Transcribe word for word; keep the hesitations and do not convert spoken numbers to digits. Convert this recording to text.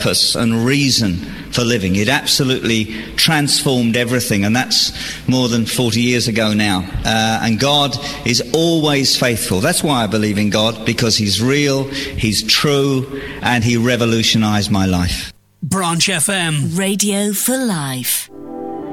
purpose and reason for living. It absolutely transformed everything, and that's more than forty years ago now. Uh, and God is always faithful. That's why I believe in God, because he's real, he's true, and he revolutionized my life. Branch F M. Radio for life.